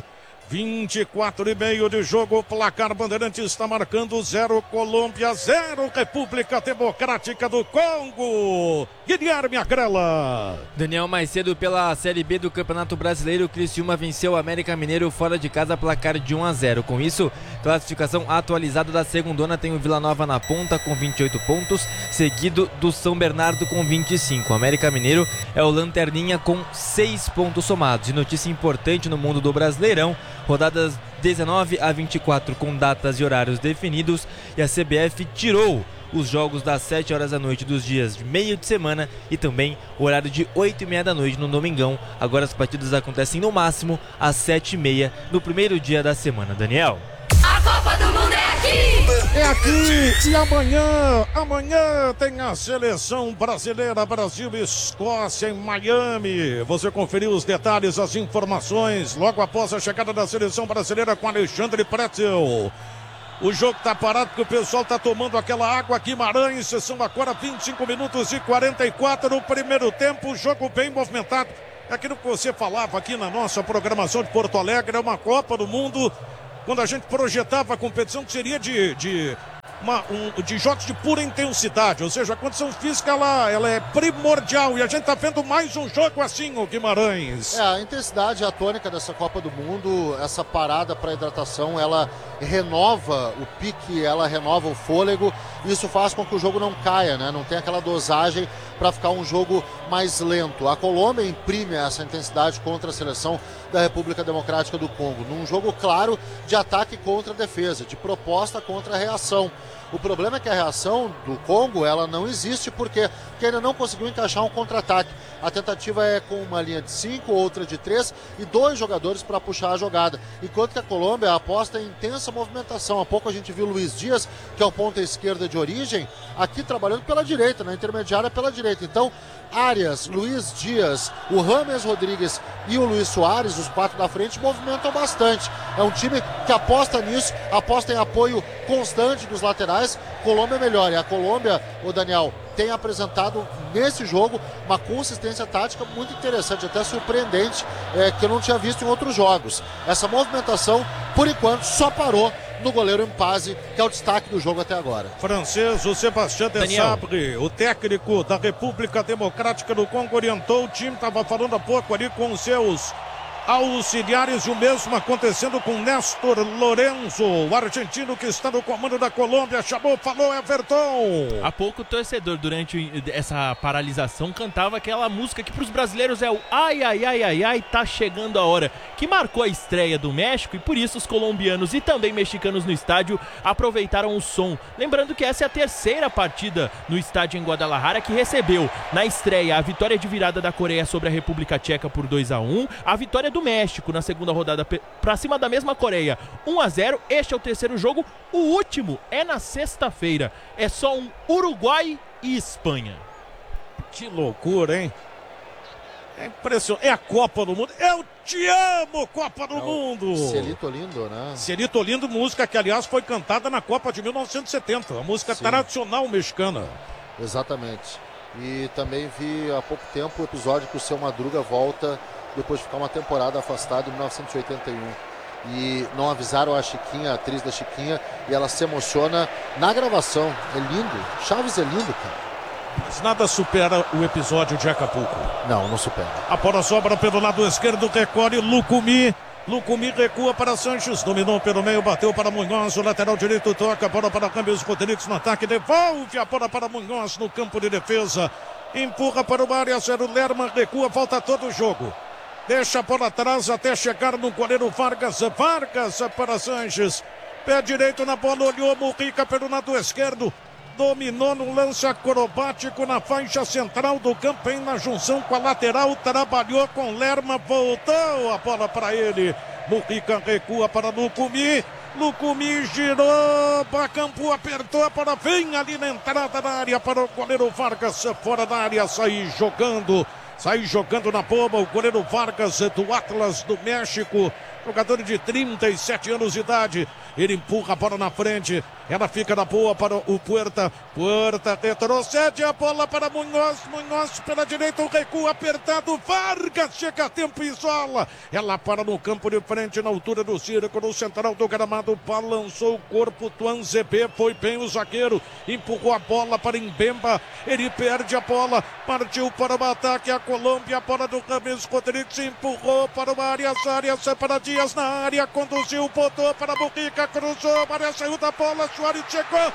vinte e quatro e meio de jogo, o placar Bandeirantes está marcando zero, Colômbia zero, República Democrática do Congo. Guilherme Agrela. Daniel, mais cedo pela Série B do Campeonato Brasileiro, o Criciúma venceu o América Mineiro fora de casa, placar de um a zero. Com isso, classificação atualizada da segundona tem o Vila Nova na ponta com vinte e oito pontos, seguido do São Bernardo com vinte e cinco. O América Mineiro é o lanterninha com seis pontos somados. E notícia importante no mundo do Brasileirão: rodadas dezenove a vinte e quatro com datas e horários definidos, e a C B F tirou os jogos das sete horas da noite dos dias de meio de semana e também o horário de oito e meia da noite no domingão. Agora as partidas acontecem no máximo às sete e meia no primeiro dia da semana. Daniel. A Copa do Mundo é aqui! É aqui e amanhã, amanhã tem a seleção brasileira, Brasil e Escócia em Miami. Você conferiu os detalhes, as informações logo após a chegada da seleção brasileira com Alexandre Pretzel. O jogo tá parado porque o pessoal tá tomando aquela água. Guimarães, são agora vinte e cinco minutos e quarenta e quatro no primeiro tempo, o jogo bem movimentado. É aquilo que você falava aqui na nossa programação de Porto Alegre, é uma Copa do Mundo. Quando a gente projetava a competição que seria de, de, uma, um, de jogos de pura intensidade, ou seja, a condição física ela, ela é primordial e a gente está vendo mais um jogo assim, o Guimarães. É, a intensidade é a tônica dessa Copa do Mundo, essa parada para hidratação, ela renova o pique, ela renova o fôlego, isso faz com que o jogo não caia, né? Não tem aquela dosagem para ficar um jogo mais lento. A Colômbia imprime essa intensidade contra a seleção da República Democrática do Congo, num jogo claro de ataque contra a defesa, de proposta contra a reação. O problema é que a reação do Congo, ela não existe porque, porque ainda não conseguiu encaixar um contra-ataque. A tentativa é com uma linha de cinco, outra de três e dois jogadores para puxar a jogada. Enquanto que a Colômbia aposta em intensa movimentação. Há pouco a gente viu o Luiz Dias, que é o ponta esquerda de origem, aqui trabalhando pela direita, na intermediária pela direita. Então, Arias, Luiz Dias, o James Rodrigues e o Luiz Soares, os quatro da frente, movimentam bastante. É um time que aposta nisso, aposta em apoio constante dos laterais. Colômbia é melhor. E a Colômbia, o Daniel, tem apresentado nesse jogo uma consistência tática muito interessante, até surpreendente, é, que eu não tinha visto em outros jogos. Essa movimentação, por enquanto, só parou no goleiro Mpazi, que é o destaque do jogo até agora. Francês, o Sébastien Desabre, o técnico da República Democrática do Congo, orientou o time, estava falando há pouco ali com os seus auxiliares, e o mesmo acontecendo com Néstor Lorenzo, o argentino que está no comando da Colômbia. Chamou, falou Everton. Há pouco o torcedor, durante essa paralisação, cantava aquela música que para os brasileiros é o ai, ai, ai, ai, ai, tá chegando a hora, que marcou a estreia do México, e por isso os colombianos e também mexicanos no estádio aproveitaram o som. Lembrando que essa é a terceira partida no estádio em Guadalajara, que recebeu na estreia a vitória de virada da Coreia sobre a República Tcheca por dois a um, a vitória do México na segunda rodada para cima da mesma Coreia, um a zero. Este é o terceiro jogo, o último é na sexta-feira. É só um Uruguai e Espanha. Que loucura, hein? É impressionante. É a Copa do Mundo. Eu te amo, Copa do é Mundo. Cielito Lindo, né? Cielito Lindo, música que, aliás, foi cantada na Copa de mil novecentos e setenta. A música Sim. tradicional mexicana. Exatamente. E também vi há pouco tempo o episódio que o Seu Madruga volta depois de ficar uma temporada afastado em mil novecentos e oitenta e um. E não avisaram a Chiquinha, a atriz da Chiquinha, e ela se emociona na gravação. É lindo. Chaves é lindo, cara. Mas nada supera o episódio de Acapulco. Não, não supera. A bola sobra pelo lado esquerdo, recolhe Lucumi. Lucumi recua para Sanches, dominou pelo meio, bateu para Munhoz, o lateral direito toca a bola para Câmbios Rodrigues no ataque, devolve a bola para Munhoz no campo de defesa. Empurra para o área, zero Lerman, recua, volta todo o jogo. Deixa a bola atrás até chegar no goleiro Vargas. Vargas para Sanches. Pé direito na bola, olhou Murica pelo lado esquerdo. Dominou no lance acrobático na faixa central do campo, em na junção com a lateral. Trabalhou com Lerma, voltou a bola para ele. Murica recua para Lucumi. Lucumi girou, Bacampu apertou a bola, vem ali na entrada da área para o goleiro Vargas. Fora da área, sai jogando. Sai jogando na bomba o goleiro Vargas do Atlas do México, jogador de trinta e sete anos de idade. Ele empurra a bola na frente, Ela fica na boa para o Puerta. Puerta retrocede a bola para Munhoz. Munhoz pela direita, o recuo apertado. Vargas chega a tempo e isola. Ela para no campo de frente, na altura do círculo central do gramado. Balançou o corpo. Tuanzebe foi bem o zagueiro. Empurrou a bola para Mbemba. Ele perde a bola. Partiu para o ataque. A Colômbia. A bola do Rames Rodrigues. Empurrou para o Arias. Arias para Dias na área. Conduziu, botou para Mujica. Cruzou. Arias saiu da bola. Suárez chegou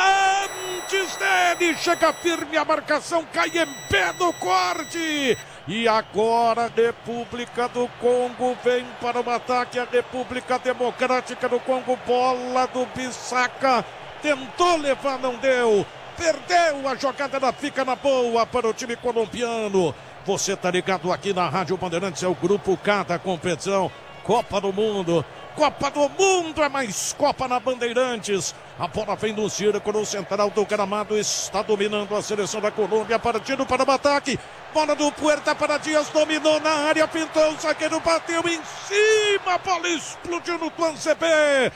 antes dele, chega firme a marcação, cai em pé do corte. E agora a República do Congo vem para o ataque, a República Democrática do Congo, bola do Bissaka, tentou levar, não deu, perdeu a jogada, ela fica na boa para o time colombiano. Você tá ligado aqui na Rádio Bandeirantes, é o Grupo K da competição, Copa do Mundo. Copa do Mundo é mais Copa na Bandeirantes. A bola vem no círculo central do gramado. Está dominando a seleção da Colômbia. Partindo para o ataque. Bola do Puerta para Dias. Dominou na área. Pintou o zagueiro. Bateu em cima. A bola explodiu no Tuanzebe.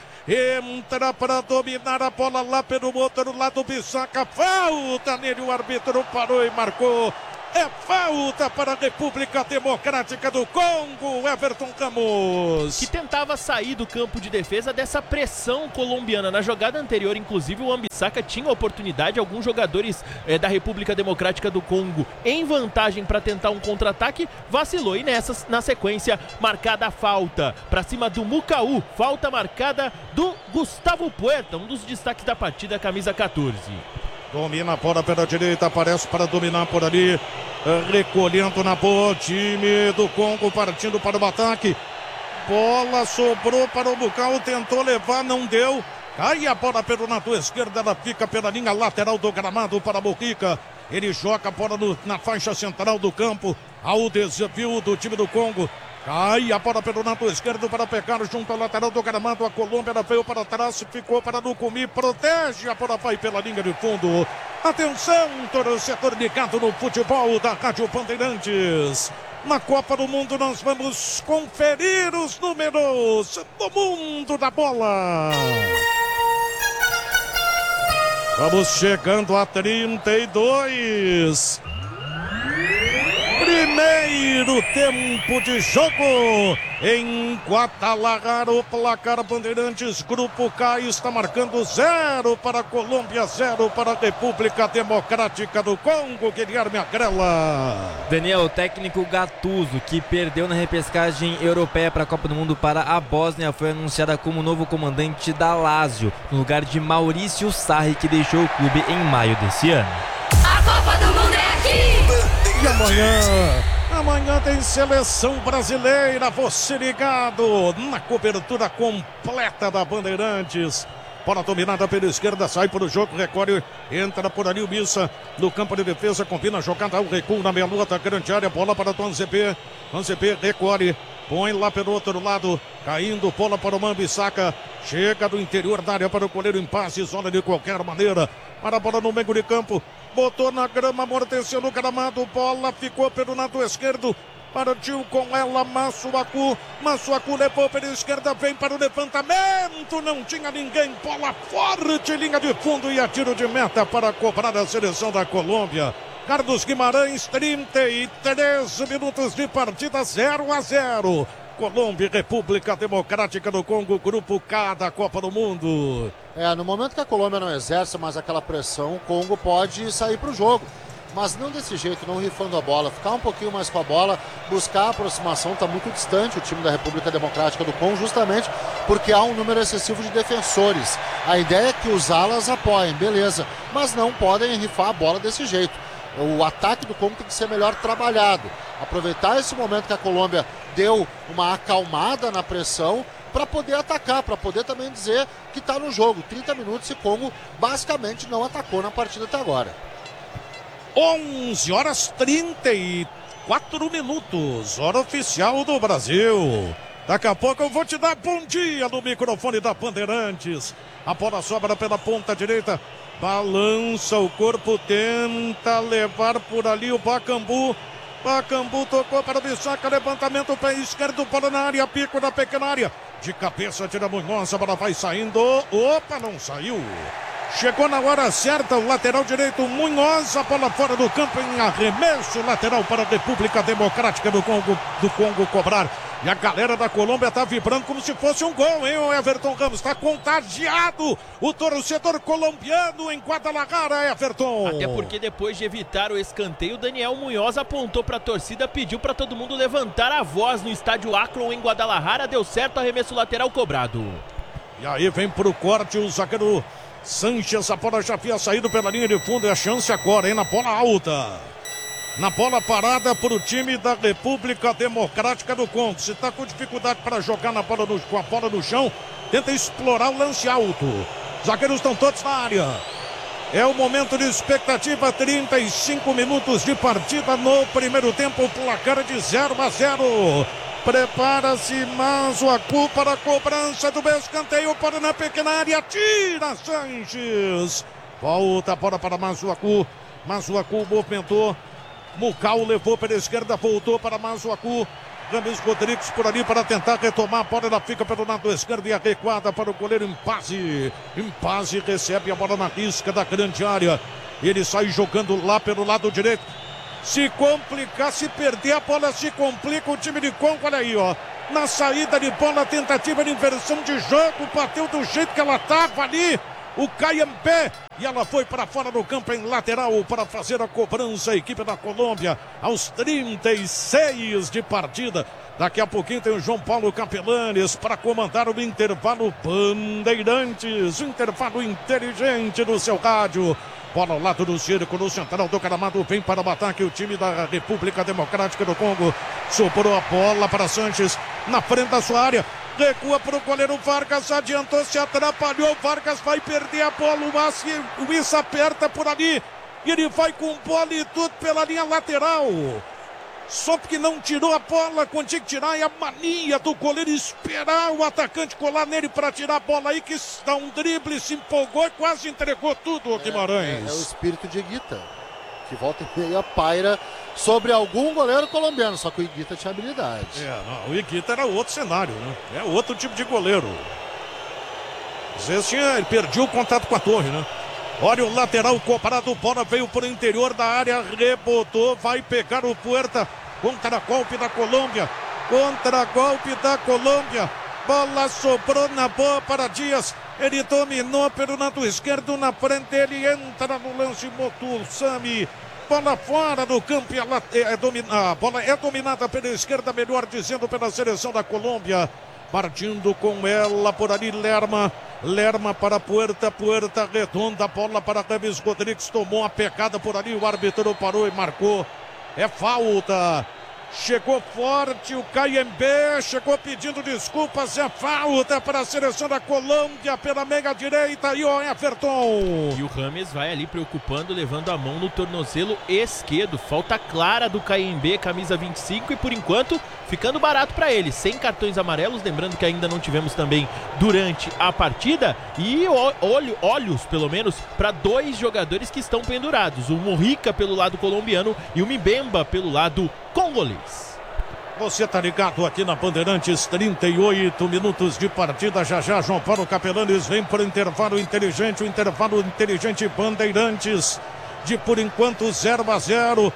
Entra para dominar a bola lá pelo outro lado. Bissaka. Falta nele. O árbitro parou e marcou. É falta para a República Democrática do Congo, Everton Ramos. Que tentava sair do campo de defesa dessa pressão colombiana. Na jogada anterior, inclusive, o Wan-Bissaka tinha oportunidade. Alguns jogadores é, da República Democrática do Congo em vantagem para tentar um contra-ataque. Vacilou e nessa, na sequência, marcada a falta para cima do Mucaú. Falta marcada do Gustavo Puerta, um dos destaques da partida, camisa quatorze. Domina a bola pela direita, aparece para dominar por ali, recolhendo na boa, time do Congo partindo para o ataque. Bola sobrou para o Mucaú, tentou levar, não deu. Cai a bola pelo lado esquerdo, ela fica pela linha lateral do gramado para Mujica. Ele joga a bola no, na faixa central do campo, ao desafio do time do Congo. Cai a bola pelo lado esquerdo para pegar junto ao lateral do gramado. A Colômbia ela veio para trás, ficou para Lucumi, protege, a bola vai pela linha de fundo. Atenção, torcedor ligado no futebol da Rádio Bandeirantes. Na Copa do Mundo nós vamos conferir os números do mundo da bola. Vamos chegando a trinta e dois. Primeiro tempo de jogo em Guadalajara, o placar Bandeirantes, Grupo K está marcando zero para a Colômbia, zero para a República Democrática do Congo. Guilherme Agrela. Daniel, o técnico Gattuso, que perdeu na repescagem europeia para a Copa do Mundo para a Bósnia, foi anunciada como novo comandante da Lazio, no lugar de Maurício Sarri, que deixou o clube em maio desse ano. A Copa do Mundo é aqui! E amanhã, amanhã tem seleção brasileira, você ligado na cobertura completa da Bandeirantes. Bola dominada pela esquerda, sai para o jogo, recolhe, entra por ali o Missa no campo de defesa, combina a jogada, o recuo na meia-lua da grande área, bola para Tuanzebe, Tuanzebe recolhe, põe lá pelo outro lado, caindo, bola para o Wan-Bissaka, chega do interior da área para o goleiro em passe, isola de qualquer maneira, para a bola no meio de campo, botou na grama, amorteceu no gramado, bola ficou pelo lado esquerdo, partiu com ela Massuaku, Massuaku levou pela esquerda, vem para o levantamento, não tinha ninguém, bola forte, linha de fundo e a tiro de meta para cobrar a seleção da Colômbia. Carlos Guimarães, trinta e três minutos de partida, zero a zero. Colômbia e República Democrática do Congo, Grupo K da Copa do Mundo. É, no momento que a Colômbia não exerce mais aquela pressão, o Congo pode sair para o jogo. Mas não desse jeito, não rifando a bola, ficar um pouquinho mais com a bola, buscar a aproximação, está muito distante o time da República Democrática do Congo, justamente porque há um número excessivo de defensores. A ideia é que os alas apoiem, beleza, mas não podem rifar a bola desse jeito. O ataque do Congo tem que ser melhor trabalhado. Aproveitar esse momento que a Colômbia deu uma acalmada na pressão para poder atacar, para poder também dizer que está no jogo. trinta minutos e o Congo basicamente não atacou na partida até agora. onze horas trinta e quatro minutos, hora oficial do Brasil. Daqui a pouco eu vou te dar bom dia no microfone da Bandeirantes. A bola sobra pela ponta direita, balança o corpo, tenta levar por ali o Bakambu. Bacambu tocou para o Bichaca, levantamento, pé esquerdo, bola na área, pico da pequena área. De cabeça, tira Munhoz, a bola vai saindo. Opa, não saiu. Chegou na hora certa, o lateral direito, Munhoz, a bola fora do campo em arremesso lateral para a República Democrática do Congo, do Congo cobrar. E a galera da Colômbia tá vibrando como se fosse um gol, hein, o Everton Ramos? Tá contagiado o torcedor colombiano em Guadalajara, Everton. Até porque depois de evitar o escanteio, Daniel Munhoz apontou pra torcida, pediu pra todo mundo levantar a voz no estádio Akron em Guadalajara. Deu certo, arremesso lateral cobrado. E aí vem pro corte o zagueiro Sanches, a bola já havia saído pela linha de fundo, é a chance agora, hein, na bola alta. Na bola parada para o time da República Democrática do Congo. Se está com dificuldade para jogar na bola no, com a bola no chão, tenta explorar o lance alto. Zagueiros estão todos na área. É o momento de expectativa, trinta e cinco minutos de partida no primeiro tempo, placar de zero a zero. Prepara-se Manzuacu para a cobrança do escanteio, para na pequena área, tira Sanches. Volta a bola para Manzuacu. Manzuacu movimentou. Mucal levou pela esquerda, voltou para Manzuacu. Rames Rodrigues por ali para tentar retomar a bola. Ela fica pelo lado esquerdo e a recuada para o goleiro Impazzi. Impazzi recebe a bola na risca da grande área. Ele sai jogando lá pelo lado direito. Se complicar, se perder a bola, se complica o time de Congo. Olha aí, ó. Na saída de bola, tentativa de inversão de jogo. Bateu do jeito que ela estava ali. O Caiambé, e ela foi para fora do campo em lateral para fazer a cobrança. A equipe da Colômbia aos trinta e seis de partida. Daqui a pouquinho tem o João Paulo Capelanes para comandar o intervalo Bandeirantes, intervalo inteligente do seu rádio. Bola ao lado do círculo central do Gramado, vem para o ataque o time da República Democrática do Congo. Sobrou a bola para Sanches na frente da sua área. Recua para o goleiro Vargas, adiantou, se atrapalhou, Vargas vai perder a bola, o Issa aperta por ali, e ele vai com bola e tudo pela linha lateral. Só porque não tirou a bola, quando tinha que tirar, é a mania do goleiro esperar o atacante colar nele para tirar a bola aí, que dá um drible, se empolgou e quase entregou tudo, o Guimarães. É, é, é o espírito de Higuita, que volta e meia paira sobre algum goleiro colombiano, só que o Higuita tinha habilidade. É, não, o Higuita era outro cenário, né? É outro tipo de goleiro. Às vezes tinha, ele perdia o contato com a torre, né? Olha o lateral cobrado, bola veio por interior da área, rebotou, vai pegar o Puerta, contra-golpe da Colômbia, contra-golpe da Colômbia, bola sobrou na boa para Dias, ele dominou pelo lado esquerdo, na frente ele entra no lance, Motul Sami, bola fora do campo, e a, é, domina, a bola é dominada pela esquerda, melhor dizendo, pela seleção da Colômbia. Partindo com ela por ali, Lerma. Lerma para Puerta, Puerta redonda, a bola para Rames Rodrigues, tomou a pecada por ali, o árbitro parou e marcou. É falta. Chegou forte o Caiambé, chegou pedindo desculpas, é falta para a seleção da Colômbia pela meia direita e o Everton. E o Rames vai ali preocupando, levando a mão no tornozelo esquerdo. Falta clara do Caiambé, camisa vinte e cinco, e por enquanto ficando barato para ele, sem cartões amarelos, lembrando que ainda não tivemos também durante a partida, e olho, olhos pelo menos para dois jogadores que estão pendurados, o Morrica pelo lado colombiano e o Mbemba pelo lado congolês. Você tá ligado aqui na Bandeirantes, trinta e oito minutos de partida, já já João Paulo Capelanes vem para o intervalo inteligente, o intervalo inteligente Bandeirantes, de por enquanto zero a zero.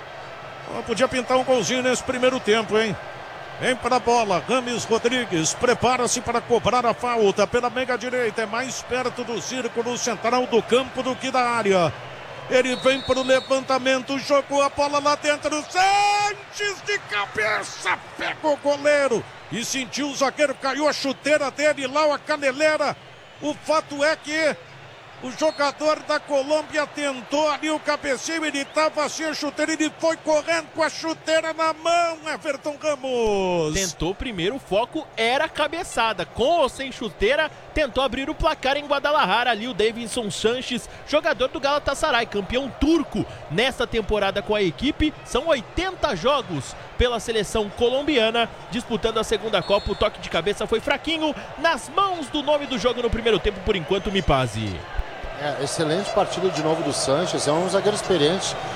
Podia pintar um golzinho nesse primeiro tempo, hein? Vem para a bola, Rames Rodrigues, prepara-se para cobrar a falta pela meia direita, é mais perto do círculo central do campo do que da área. Ele vem para o levantamento, jogou a bola lá dentro, Sanches de cabeça, pega o goleiro e sentiu o zagueiro, caiu a chuteira dele lá, a caneleira. O fato é que o jogador da Colômbia tentou ali o cabeceio, ele estava sem a chuteira, ele foi correndo com a chuteira na mão, Everton Ramos. Tentou primeiro, o foco era a cabeçada, com ou sem chuteira, tentou abrir o placar em Guadalajara, ali o Davinson Sanches, jogador do Galatasaray, campeão turco nesta temporada com a equipe, são oitenta jogos pela seleção colombiana, disputando a segunda Copa, o toque de cabeça foi fraquinho, nas mãos do nome do jogo no primeiro tempo, por enquanto, Mipazzi. É, excelente partida de novo do Sanches, é um zagueiro experiente,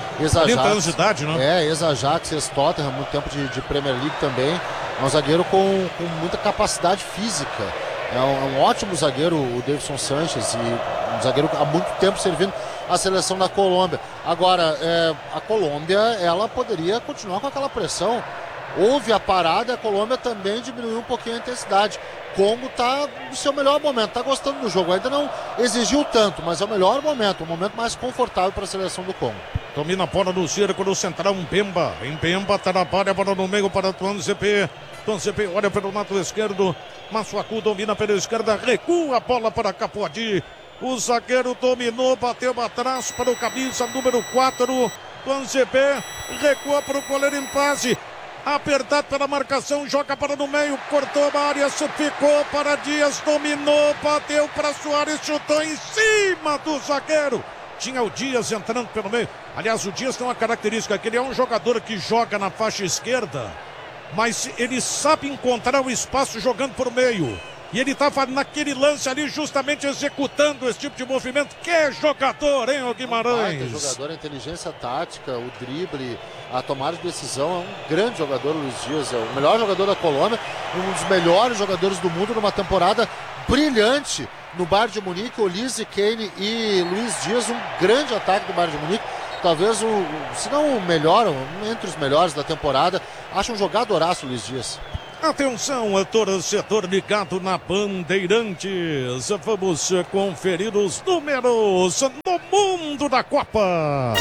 ex-Ajax. anos de idade, né? É, ex-Ajax, ex-Tottenham, muito tempo de, de Premier League também. É um zagueiro com, com muita capacidade física. É um, um ótimo zagueiro, o Davinson Sanchez, e um zagueiro há muito tempo servindo a seleção da Colômbia. Agora, é, a Colômbia, ela poderia continuar com aquela pressão. Houve a parada, a Colômbia também diminuiu um pouquinho a intensidade. Congo está no seu melhor momento, está gostando do jogo. Ainda não exigiu tanto, mas é o melhor momento, o momento mais confortável para a seleção do Congo. Domina a bola no círculo central, Mbemba. Mbemba trabalha a bola no meio para Tuanzebe. Tuanzebe olha pelo lado esquerdo. Massuaku domina pela esquerda, recua a bola para Capoadi. O zagueiro dominou, bateu atrás para o camisa número quatro. Tuanzebe recua para o goleiro em fase. Apertado pela marcação, joga para no meio, cortou a área, ficou para Dias, dominou, bateu para Soares, chutou em cima do zagueiro. Tinha o Dias entrando pelo meio. Aliás, o Dias tem uma característica, que ele é um jogador que joga na faixa esquerda, mas ele sabe encontrar o espaço jogando por meio. E ele estava naquele lance ali justamente executando esse tipo de movimento. Que jogador, hein, o Guimarães? É um jogador, a inteligência tática, o drible, a tomada de decisão. É um grande jogador, Luiz Dias. É o melhor jogador da Colômbia, um dos melhores jogadores do mundo numa temporada brilhante no Bayern de Munique. Olise, Kane e Luiz Dias, um grande ataque do Bayern de Munique. Talvez, o, se não o melhor, entre os melhores da temporada. Acho um jogadoraço, Luiz Dias. Atenção, torcedor ligado na Bandeirantes. Vamos conferir os números no mundo da Copa.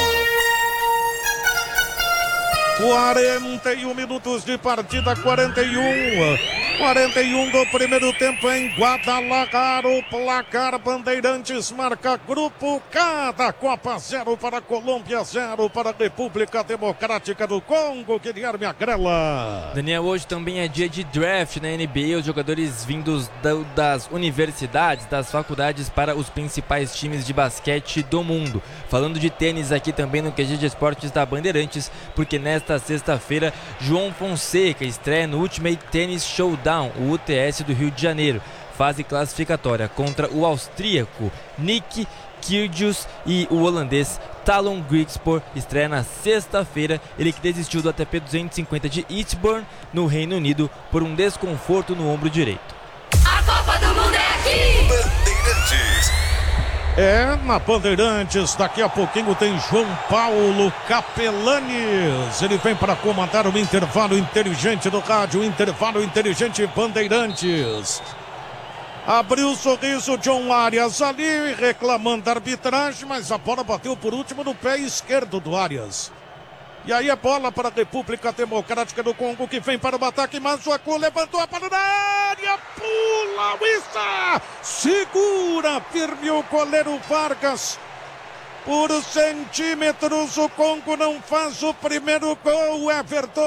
quarenta e um minutos de partida, quarenta e um. quarenta e um do primeiro tempo em Guadalajara. O placar Bandeirantes marca grupo K da Copa, zero para a Colômbia, zero para a República Democrática do Congo. Guilherme Agrela. Daniel, hoje também é dia de draft na N B A. Os jogadores vindos da, das universidades, das faculdades para os principais times de basquete do mundo. Falando de tênis aqui também no Q G de Esportes da Bandeirantes, porque nesta sexta-feira João Fonseca estreia no Ultimate Tennis Showdown, o U T S do Rio de Janeiro, fase classificatória contra o austríaco Nick Kyrgios e o holandês Talon Griekspoor. Estreia na sexta-feira, ele que desistiu do A T P duzentos e cinquenta de Eastbourne, no Reino Unido, por um desconforto no ombro direito. A Copa do Mundo é aqui! Bandeirantes. É, na Bandeirantes, daqui a pouquinho tem João Paulo Capelanes. Ele vem para comandar o intervalo inteligente do rádio, intervalo inteligente Bandeirantes. Abriu o sorriso John Arias ali, reclamando da arbitragem, mas a bola bateu por último no pé esquerdo do Arias. E aí a bola para a República Democrática do Congo, que vem para o ataque. Massuaku levantou a bola na área, pula, Wissa, segura firme o goleiro Vargas. Por centímetros, o Congo não faz o primeiro gol, Everton.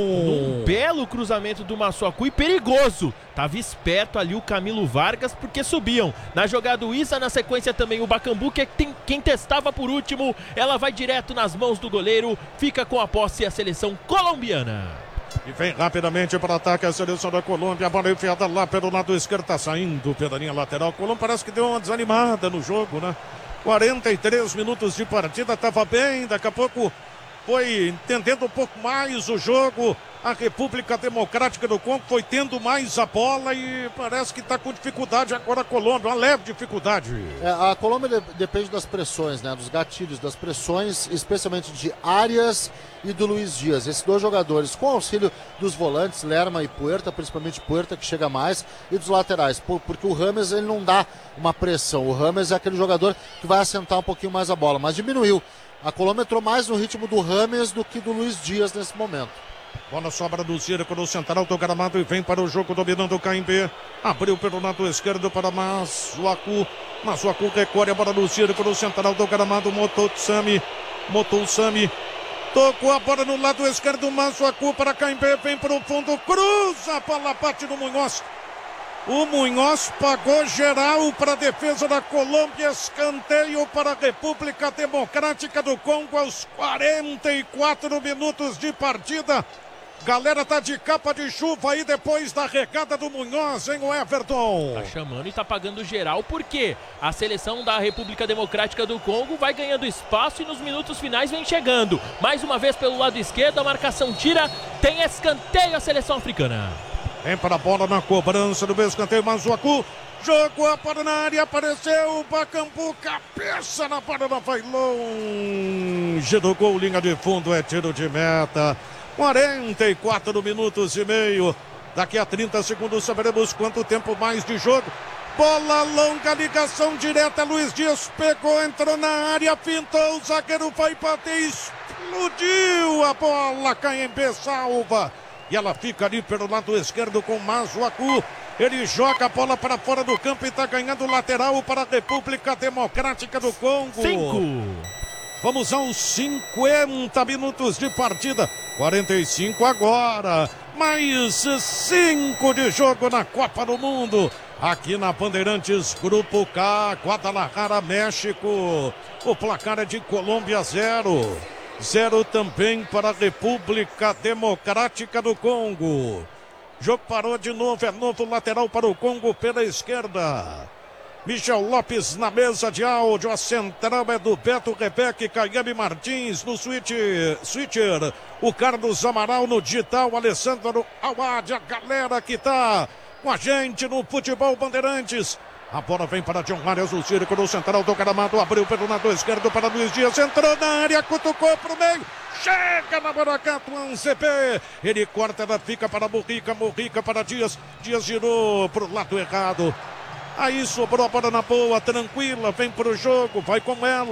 Um belo cruzamento do Massuaku e perigoso. Tava esperto ali o Camilo Vargas, porque subiam. Na jogada o Issa, na sequência também o Bakambu, que é tem, quem testava por último. Ela vai direto nas mãos do goleiro, fica com a posse a seleção colombiana. E vem rapidamente para o ataque a seleção da Colômbia. A bola enfiada lá pelo lado esquerdo, tá saindo pela linha lateral. A Colômbia parece que deu uma desanimada no jogo, né? quarenta e três minutos de partida, estava bem, daqui a pouco foi entendendo um pouco mais o jogo. A República Democrática do Congo foi tendo mais a bola e parece que está com dificuldade agora a Colômbia, uma leve dificuldade. É, a Colômbia de, depende das pressões, né, dos gatilhos, das pressões, especialmente de Arias e do Luiz Dias. Esses dois jogadores, com auxílio dos volantes, Lerma e Puerta, principalmente Puerta, que chega mais, e dos laterais, por, porque o Rames ele não dá uma pressão. O Rames é aquele jogador que vai assentar um pouquinho mais a bola, mas diminuiu. A Colômbia entrou mais no ritmo do Rames do que do Luiz Dias nesse momento. Bola sobra do círculo central do gramado e vem para o jogo dominando o K M B. Abriu pelo lado esquerdo para Massuaku. Massuaku recolhe a bola no círculo central do gramado. Mototsami. Mototsami. Tocou a bola no lado esquerdo. Massuaku para K M B. Vem para o fundo. Cruza a bola, bate no Munhoz. O Munhoz pagou geral para a defesa da Colômbia. Escanteio para a República Democrática do Congo aos quarenta e quatro minutos de partida. Galera tá de capa de chuva aí depois da regada do Munhoz, hein, o Everton? Tá chamando e tá pagando geral, porque a seleção da República Democrática do Congo vai ganhando espaço e nos minutos finais vem chegando. Mais uma vez pelo lado esquerdo, a marcação tira, tem escanteio a seleção africana. Vem para a bola na cobrança do escanteio, Manzuaku. Jogou a bola na área, apareceu o Bacambu, cabeça na bola, vai longe do gol, linha de fundo, é tiro de meta. quarenta e quatro minutos e meio. Daqui a trinta segundos saberemos quanto tempo mais de jogo. Bola longa, ligação direta. Luiz Dias pegou, entrou na área, pintou. O zagueiro vai bater, explodiu. A bola cai em pé, salva. E ela fica ali pelo lado esquerdo com Manzuaku. Ele joga a bola para fora do campo e está ganhando lateral para a República Democrática do Congo. Cinco. Vamos aos cinquenta minutos de partida. quarenta e cinco agora. Mais cinco de jogo na Copa do Mundo. Aqui na Bandeirantes, Grupo K, Guadalajara, México. O placar é de Colômbia zero. Zero também para a República Democrática do Congo. Jogo parou de novo, é novo lateral para o Congo pela esquerda. Michel Lopes na mesa de áudio, a central é do Beto Rebeque, Caiane Martins no switch, switcher, o Carlos Amaral no digital, Alessandro Awad, a galera que tá com a gente no Futebol Bandeirantes. A bola vem para John Marias no círculo central do Gramado, abriu pelo lado esquerdo para Luiz Dias, entrou na área, cutucou pro meio, chega na Boracato, um C P, ele corta, ela fica para Murrica, Murrica para Dias, Dias girou pro lado errado. Aí sobrou a bola na boa, tranquila, vem pro jogo, vai com ela.